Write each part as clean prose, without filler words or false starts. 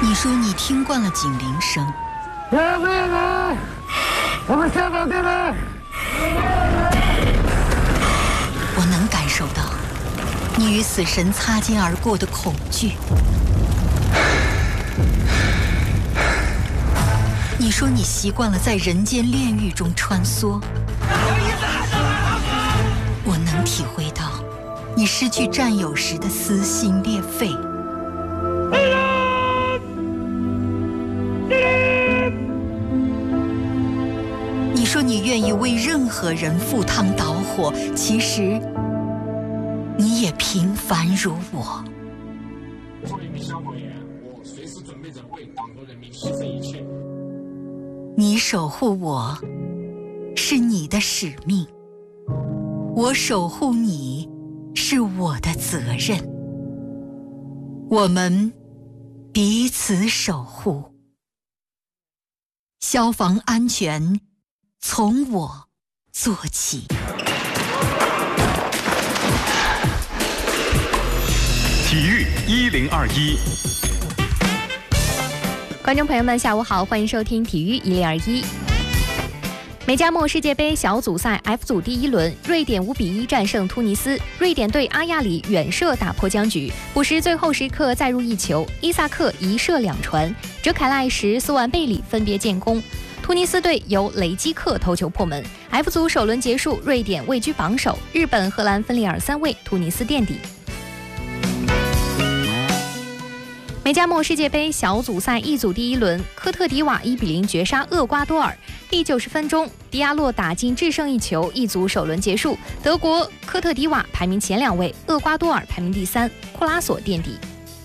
你说你听惯了警铃声， 我们下到地了。 我能感受到你与死神擦肩而过的恐惧。你说你习惯了在人间炼狱中穿梭，我能体会到你失去战友时的撕心裂肺。你说你愿意为任何人赴汤蹈火，其实你也平凡如我。 作为一名消防员，我随时准备着为党和人民牺牲一切。 你守护我是你的使命，我守护你是我的责任。我们彼此守护，消防安全从我做起。 体育1021， 观众朋友们，下午好，欢迎收听体育1021。美加墨世界杯小组赛 F 组第一轮，瑞典5-1战胜突尼斯。瑞典队阿亚里远射打破僵局，补时最后时刻再入一球，伊萨克1射2传，哲凯赖什、苏万贝里分别建功。突尼斯队由雷基克头球破门。F 组首轮结束，瑞典位居榜首，日本、荷兰分列2、3位，突尼斯垫底。美加墨世界杯小组赛一组第一轮，科特迪瓦1-0绝杀厄瓜多尔。第90分钟，迪亚洛打进制胜一球，一组首轮结束。德国、科特迪瓦排名前2位，厄瓜多尔排名第3，库拉索垫底。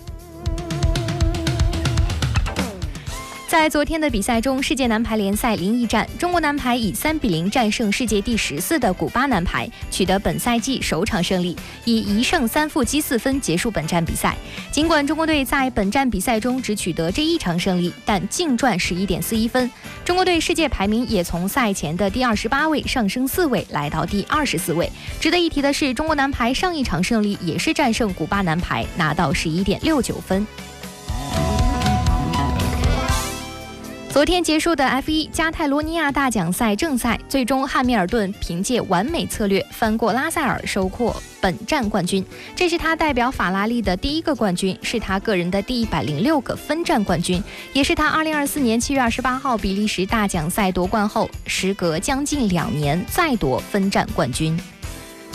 在昨天的比赛中，世界男排联赛临沂站，中国男排以3-0战胜世界第14的古巴男排，取得本赛季首场胜利，以1胜3负积4分结束本站比赛。尽管中国队在本站比赛中只取得这一场胜利，但净赚11.41分。中国队世界排名也从赛前的第28位上升4位，来到第24位。值得一提的是，中国男排上一场胜利也是战胜古巴男排，拿到11.69分。昨天结束的 F1 加泰罗尼亚大奖赛正赛，最终汉密尔顿凭借完美策略翻过拉塞尔，收获本站冠军。这是他代表法拉利的第一个冠军，是他个人的第106个分站冠军，也是他2024年7月28号比利时大奖赛夺冠后，时隔将近2年再夺分站冠军。